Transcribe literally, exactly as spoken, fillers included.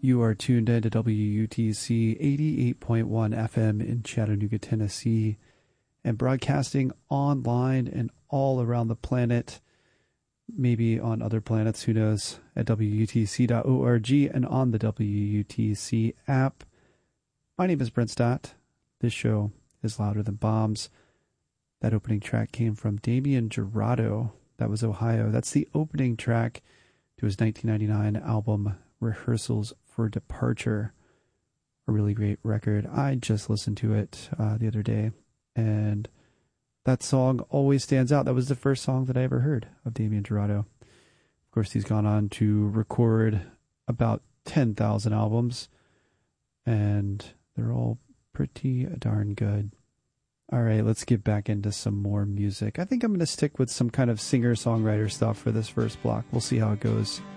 You are tuned in to W U T C eighty-eight point one F M in Chattanooga, Tennessee, and broadcasting online and all around the planet, maybe on other planets, who knows, at W U T C dot org and on the W U T C app. My name is Brent Stott. This show is Louder Than Bombs. That opening track came from Damien Jurado. That was Ohio. That's the opening track to his nineteen ninety-nine album, Rehearsals for Departure. A really great record. I just listened to it uh, the other day, and that song always stands out. That was the first song that I ever heard of Damien Jurado. Of course, he's gone on to record about ten thousand albums, and they're all pretty darn good. All right, let's get back into some more music. I think I'm going to stick with some kind of singer-songwriter stuff for this first block. We'll see how it goes.